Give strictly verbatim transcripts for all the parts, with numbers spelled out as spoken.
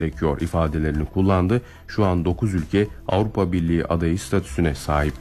gerekiyor ifadelerini kullandı. Şu an dokuz ülke Avrupa Birliği adayı statüsüne sahip.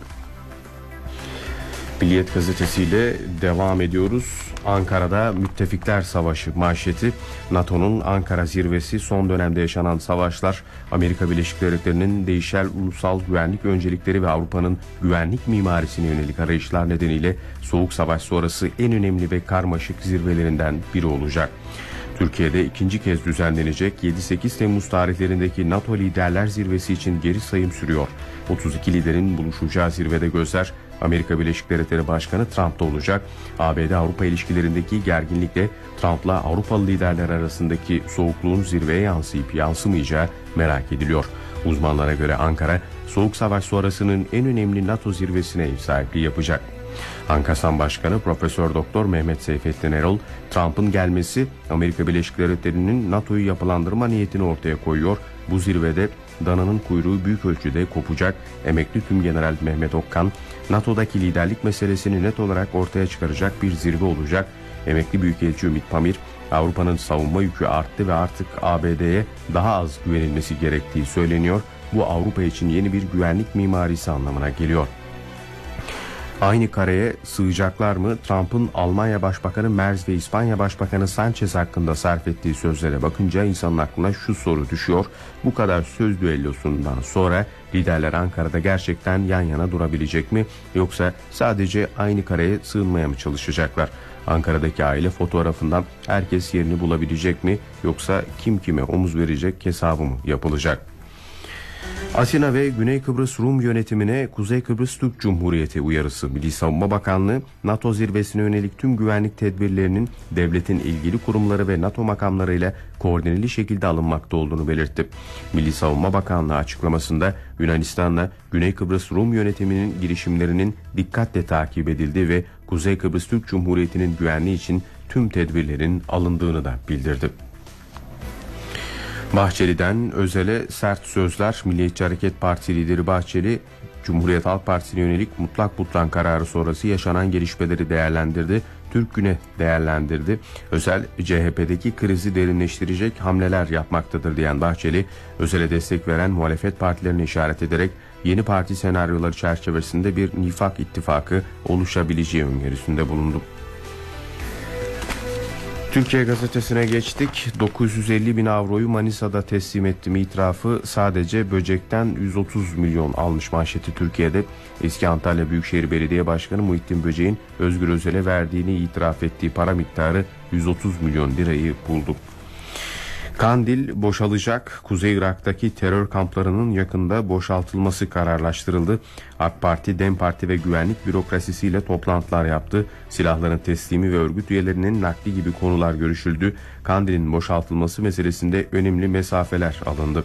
Milliyet gazetesiyle devam ediyoruz. Ankara'da Müttefikler Savaşı manşeti. NATO'nun Ankara zirvesi, son dönemde yaşanan savaşlar, Amerika Birleşik Devletleri'nin değişen ulusal güvenlik öncelikleri ve Avrupa'nın güvenlik mimarisine yönelik arayışlar nedeniyle Soğuk Savaş sonrası en önemli ve karmaşık zirvelerinden biri olacak. Türkiye'de ikinci kez düzenlenecek yedi sekiz Temmuz tarihlerindeki NATO Liderler Zirvesi için geri sayım sürüyor. otuz iki liderin buluşacağı zirvede gözler Amerika Birleşik Devletleri Başkanı Trump'ta olacak. A B D-Avrupa ilişkilerindeki gerginlikle Trump'la Avrupalı liderler arasındaki soğukluğun zirveye yansıyıp yansımayacağı merak ediliyor. Uzmanlara göre Ankara, Soğuk Savaş sonrasının en önemli NATO zirvesine ev sahipliği yapacak. ANKASAM Başkanı Profesör Doktor Mehmet Seyfettin Erol, Trump'ın gelmesi Amerika Birleşik Devletleri'nin NATO'yu yapılandırma niyetini ortaya koyuyor. Bu zirvede dananın kuyruğu büyük ölçüde kopacak. Emekli Tümgeneral Mehmet Okkan, NATO'daki liderlik meselesini net olarak ortaya çıkaracak bir zirve olacak. Emekli Büyükelçi Ümit Pamir, Avrupa'nın savunma yükü arttı ve artık A B D'ye daha az güvenilmesi gerektiği söyleniyor. Bu Avrupa için yeni bir güvenlik mimarisi anlamına geliyor. Aynı kareye sığacaklar mı? Trump'ın Almanya Başbakanı Merz ve İspanya Başbakanı Sanchez hakkında sarf ettiği sözlere bakınca insanın aklına şu soru düşüyor. Bu kadar söz düellosundan sonra liderler Ankara'da gerçekten yan yana durabilecek mi? Yoksa sadece aynı kareye sığınmaya mı çalışacaklar? Ankara'daki aile fotoğrafından herkes yerini bulabilecek mi? Yoksa kim kime omuz verecek hesabı mı yapılacak? Atina ve Güney Kıbrıs Rum yönetimine Kuzey Kıbrıs Türk Cumhuriyeti uyarısı. Milli Savunma Bakanlığı, NATO zirvesine yönelik tüm güvenlik tedbirlerinin devletin ilgili kurumları ve NATO makamlarıyla koordineli şekilde alınmakta olduğunu belirtti. Milli Savunma Bakanlığı açıklamasında Yunanistan'la Güney Kıbrıs Rum yönetiminin girişimlerinin dikkatle takip edildiği ve Kuzey Kıbrıs Türk Cumhuriyeti'nin güvenliği için tüm tedbirlerin alındığını da bildirdi. Bahçeli'den Özel'e sert sözler. Milliyetçi Hareket Partisi lideri Bahçeli, Cumhuriyet Halk Partisi'ne yönelik mutlak butlan kararı sonrası yaşanan gelişmeleri değerlendirdi. Türk Gün'e değerlendirdi. Özel, C H P'deki krizi derinleştirecek hamleler yapmaktadır diyen Bahçeli, Özel'e destek veren muhalefet partilerini işaret ederek yeni parti senaryoları çerçevesinde bir nifak ittifakı oluşabileceği önerisinde bulundu. Türkiye Gazetesi'ne geçtik. dokuz yüz elli bin avroyu Manisa'da teslim ettim itirafı sadece böcekten yüz otuz milyon almış manşeti Türkiye'de. Eski Antalya Büyükşehir Belediye Başkanı Muhittin Böcek'in Özgür Özel'e verdiğini itiraf ettiği para miktarı yüz otuz milyon lirayı buldu. Kandil boşalacak. Kuzey Irak'taki terör kamplarının yakında boşaltılması kararlaştırıldı. AK Parti, DEM Parti ve güvenlik bürokrasisiyle toplantılar yaptı. Silahların teslimi ve örgüt üyelerinin nakli gibi konular görüşüldü. Kandil'in boşaltılması meselesinde önemli mesafeler alındı.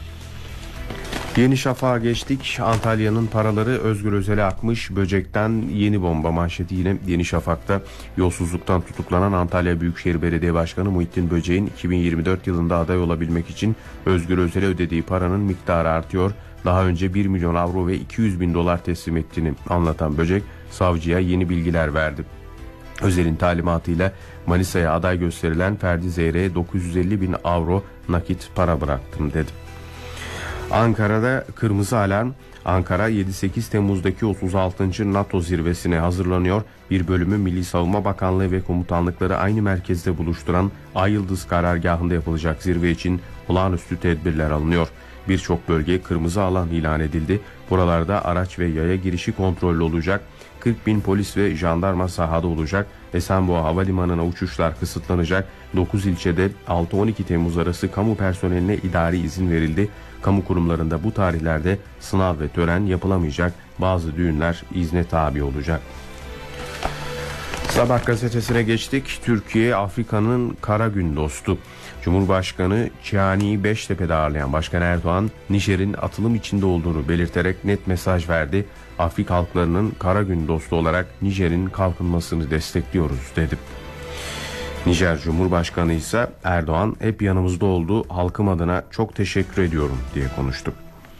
Yeni Şafak'a geçtik. Antalya'nın paraları Özgür Özel'e akmış. Böcekten yeni bomba manşeti yine Yeni Şafak'ta. Yolsuzluktan tutuklanan Antalya Büyükşehir Belediye Başkanı Muhittin Böcek'in iki bin yirmi dört yılında aday olabilmek için Özgür Özel'e ödediği paranın miktarı artıyor. Daha önce bir milyon avro ve iki yüz bin dolar teslim ettiğini anlatan Böcek, savcıya yeni bilgiler verdi. Özel'in talimatıyla Manisa'ya aday gösterilen Ferdi Zeyre'ye dokuz yüz elli bin avro nakit para bıraktım dedi. Ankara'da kırmızı alarm. Ankara yedi sekiz Temmuz'daki otuz altıncı NATO zirvesine hazırlanıyor. Bir bölümü Milli Savunma Bakanlığı ve komutanlıkları aynı merkezde buluşturan Ay Yıldız karargahında yapılacak zirve için olağanüstü tedbirler alınıyor. Birçok bölge kırmızı alan ilan edildi. Buralarda araç ve yaya girişi kontrollü olacak. kırk bin polis ve jandarma sahada olacak. Esenboğa Havalimanı'na uçuşlar kısıtlanacak. dokuz ilçede altı on iki Temmuz arası kamu personeline idari izin verildi. Kamu kurumlarında bu tarihlerde sınav ve tören yapılamayacak. Bazı düğünler izne tabi olacak. Sabah gazetesine geçtik. Türkiye Afrika'nın kara gün dostu. Cumhurbaşkanı Çiani'yi Beştepe'de ağırlayan Başkan Erdoğan, Nijer'in atılım içinde olduğunu belirterek net mesaj verdi. Afrika halklarının kara gün dostu olarak Nijer'in kalkınmasını destekliyoruz dedi. Nijer Cumhurbaşkanı ise Erdoğan hep yanımızda oldu, halkım adına çok teşekkür ediyorum diye konuştu.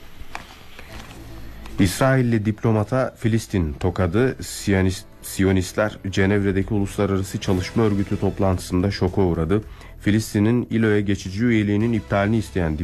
İsrailli diplomata Filistin tokadı. Siyonist, Siyonistler Cenevre'deki Uluslararası Çalışma Örgütü toplantısında şoka uğradı. Filistin'in İ L O'ya geçici üyeliğinin iptalini isteyen